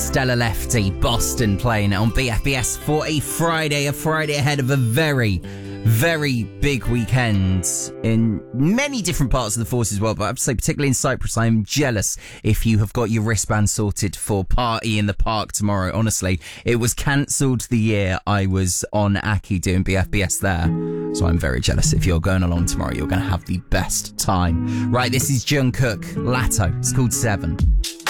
Stella Lefty, Boston playing on BFBS for a Friday ahead of a very, very big weekend in many different parts of the Forces world, but I have to say, particularly in Cyprus, I'm jealous if you have got your wristband sorted for Party in the Park tomorrow. Honestly, it was cancelled the year I was on Aki doing BFBS there, so I'm very jealous. If you're going along tomorrow, you're going to have the best time. Right, this is Jungkook, Latto. It's called 7.